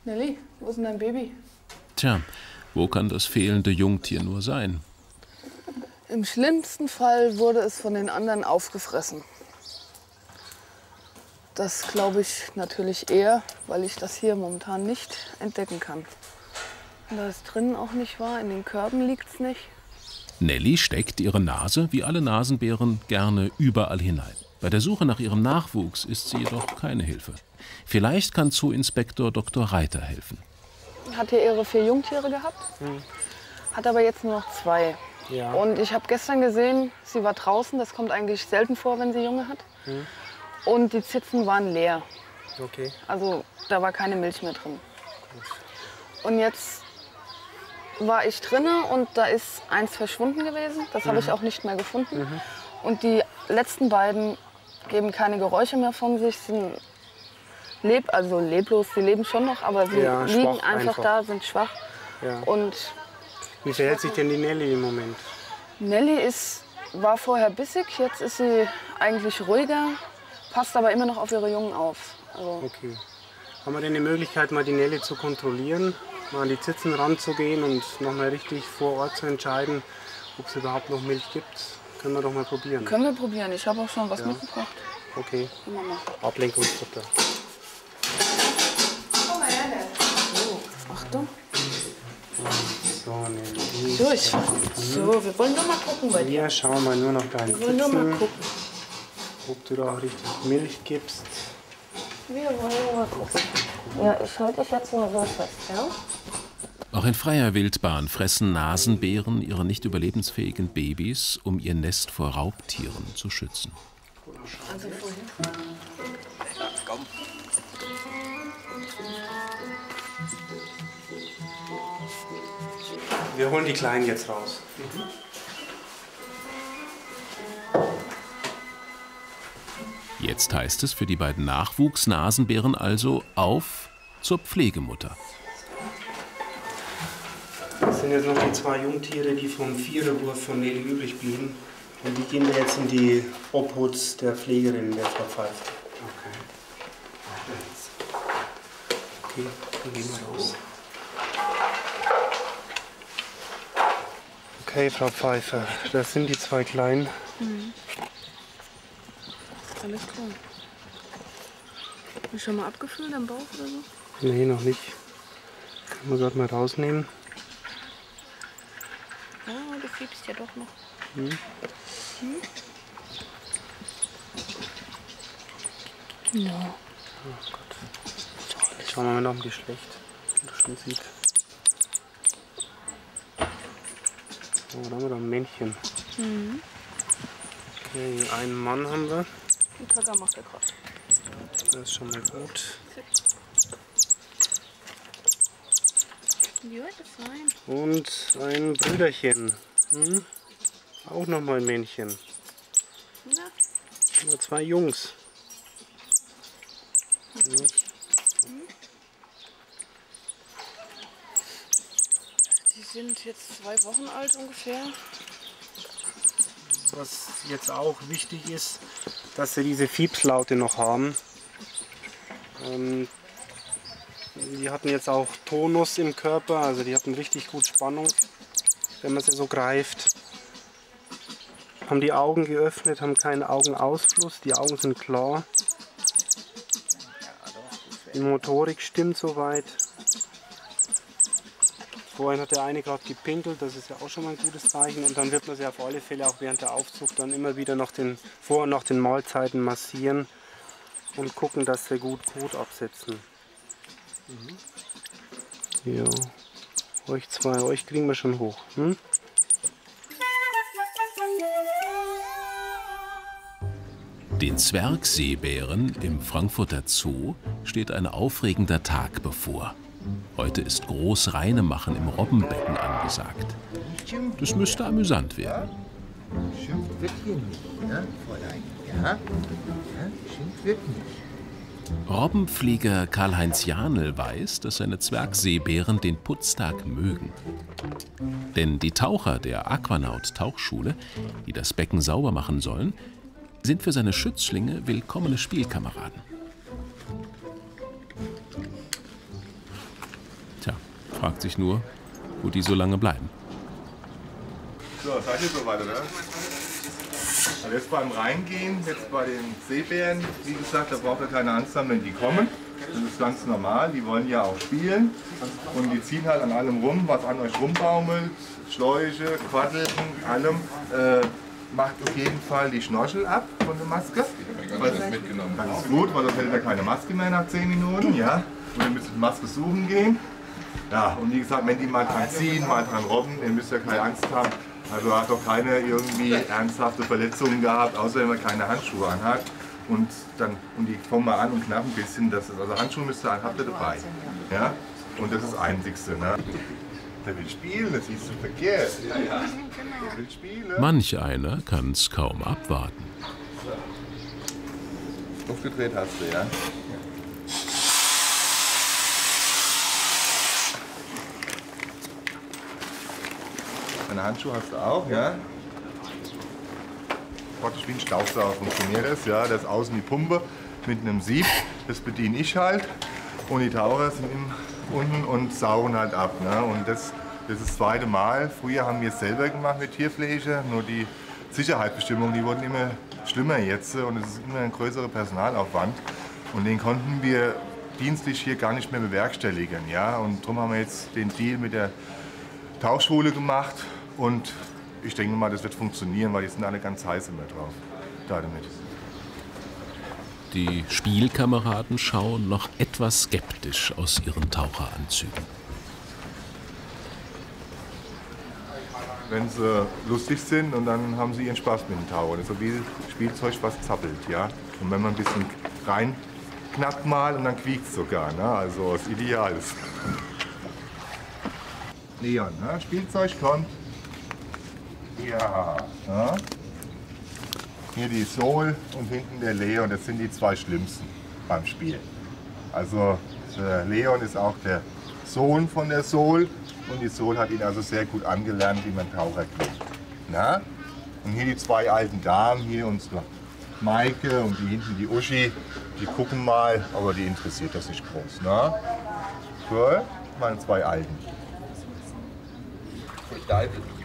Nelly, wo ist denn dein Baby? Tja, wo kann das fehlende Jungtier nur sein? Im schlimmsten Fall wurde es von den anderen aufgefressen. Das glaube ich natürlich eher, weil ich das hier momentan nicht entdecken kann. Und da es drinnen auch nicht war, in den Körben liegt es nicht. Nelly steckt ihre Nase, wie alle Nasenbären, gerne überall hinein. Bei der Suche nach ihrem Nachwuchs ist sie jedoch keine Hilfe. Vielleicht kann Zooinspektor Dr. Reiter helfen. Hat hier ihre 4 Jungtiere gehabt, hat aber jetzt nur noch 2. Ja. Und ich habe gestern gesehen, sie war draußen. Das kommt eigentlich selten vor, wenn sie Junge hat. Und die Zitzen waren leer. Okay. Also da war keine Milch mehr drin. Und jetzt war ich drinne und da ist eins verschwunden gewesen. Das habe ich auch nicht mehr gefunden. Und die letzten beiden geben keine Geräusche mehr von sich, sind leblos. Sie leben schon noch, aber sie liegen einfach da, sind schwach. Ja. Und Wie verhält sich denn die Nelly im Moment? Nelly war vorher bissig, jetzt ist sie eigentlich ruhiger, passt aber immer noch auf ihre Jungen auf. Also, Okay. Haben wir denn die Möglichkeit, mal die Nelly zu kontrollieren, mal an die Zitzen ranzugehen und nochmal richtig vor Ort zu entscheiden, ob es überhaupt noch Milch gibt? Können wir doch mal probieren. können wir probieren. Ich habe auch schon was mitgebracht. Okay. Gehen wir mal. Ablenkungsfutter. Achtung. So, Nelly. So, wir wollen nur mal gucken bei dir. Wir schauen mal nur noch deine Wir wollen nur mal Zitzen, gucken. ob du da auch richtig Milch gibst. Wir wollen nur mal gucken. Ja, ich halte dich jetzt mal so fest, ja? Auch in freier Wildbahn fressen Nasenbären ihre nicht überlebensfähigen Babys, um ihr Nest vor Raubtieren zu schützen. Also vorhin. Wir holen die Kleinen jetzt raus. Jetzt heißt es für die beiden Nachwuchsnasenbären also auf zur Pflegemutter. Das sind jetzt noch die 2 Jungtiere, die vom Viererwurf von Nelly übrig blieben. Und die gehen wir jetzt in die Obhut der Pflegerin, der Frau Pfeiffer. Okay, dann gehen wir raus. Okay, Frau Pfeiffer, das sind die 2 Kleinen. Alles klar. Ist schon mal abgefüllt am Bauch oder so? Nee, noch nicht. Können wir gerade mal rausnehmen. Ja, du fiebst ja doch noch. Ja. Oh Gott. Schauen wir mal nach dem Geschlecht, wie das schon sieht. So, da haben wir da ein Männchen. Okay, einen Mann haben wir. Den Kacker macht er gerade. Das ist schon mal gut. Wie wird das sein? Und ein Brüderchen. Auch nochmal ein Männchen. Na, Nur 2 Jungs. die sind jetzt 2 Wochen alt ungefähr. Was jetzt auch wichtig ist, dass sie diese Fiepslaute noch haben. Die hatten jetzt auch Tonus im Körper, also die hatten richtig gut Spannung, wenn man sie so greift. Haben die Augen geöffnet, haben keinen Augenausfluss, die Augen sind klar. Die Motorik stimmt soweit. Vorhin hat der eine gerade gepinkelt, das ist ja auch schon mal ein gutes Zeichen. Und dann wird man sie auf alle Fälle auch während der Aufzucht dann immer wieder vor und nach den Mahlzeiten massieren und gucken, dass sie gut Kot absetzen. Ja, euch 2, euch kriegen wir schon hoch. Den Zwergseebären im Frankfurter Zoo steht ein aufregender Tag bevor. Heute ist groß Reinemachen im Robbenbecken angesagt. Das müsste amüsant werden. Schimpft wird hier nicht, ne, Fräulein? Ja? Schimpft wird nicht. Robbenflieger Karl-Heinz Janel weiß, dass seine Zwergseebären den Putztag mögen. Denn die Taucher der Aquanaut-Tauchschule, die das Becken sauber machen sollen, sind für seine Schützlinge willkommene Spielkameraden. Fragt sich nur, wo die so lange bleiben. So, seid ihr soweit, oder? Also jetzt beim Reingehen, jetzt bei den Seebären, wie gesagt, da braucht ihr keine Angst haben, wenn die kommen. Das ist ganz normal, die wollen ja auch spielen. Und die ziehen halt an allem rum, was an euch rumbaumelt. Schläuche, Quaddeln, allem. Macht auf jeden Fall die Schnorchel ab von der Maske. Das ist gut, weil sonst hättet ihr keine Maske mehr nach 10 Minuten. Ja? Und ihr müsst die Maske suchen gehen. Ja, und wie gesagt, wenn die mal dran ziehen, mal dran robben, ihr müsst ja keine Angst haben. Also hat doch keine irgendwie ernsthafte Verletzungen gehabt, außer wenn man keine Handschuhe anhat. Und die kommen mal an und knappen ein bisschen. Also Handschuhe müsst ihr habt ihr dabei. Ja? Und das ist das Einzigste. Ne? Der will spielen, das ist so verkehrt. Ja, ja. Der will spielen. Manch einer kann es kaum abwarten. Aufgedreht hast du, ja? Deine Handschuhe hast du auch, ja? Praktisch wie ein Staubsauger funktioniert das, ja? Das ist außen die Pumpe mit einem Sieb, das bediene ich halt. Und die Taucher sind unten und saugen halt ab. Ne? Und das ist das zweite Mal. Früher haben wir es selber gemacht mit Tierfläche, nur die Sicherheitsbestimmungen, die wurden immer schlimmer jetzt und es ist immer ein größerer Personalaufwand. Und den konnten wir dienstlich hier gar nicht mehr bewerkstelligen. Ja? Und darum haben wir jetzt den Deal mit der Tauchschule gemacht und ich denke mal, das wird funktionieren, weil die sind alle ganz heiß immer drauf. Damit. Die Spielkameraden schauen noch etwas skeptisch aus ihren Taucheranzügen. Wenn sie lustig sind und dann haben sie ihren Spaß mit dem Tauchen. Das ist so wie Spielzeug, was zappelt. Ja? Und wenn man ein bisschen reinknackt mal und dann quiekt es sogar. Ne? Also das Ideal ist. Leon, ne? Spielzeug kommt. Ja. Ne? Hier die Sol und hinten der Leon, das sind die zwei schlimmsten beim Spiel. Also der Leon ist auch der Sohn von der Sol und die Sol hat ihn also sehr gut angelernt, wie man Taucher kriegt. Na? Und hier die zwei alten Damen, hier unsere Maike und die hinten die Uschi, die gucken mal, aber die interessiert das nicht groß. Na? Gut, meine zwei Alten.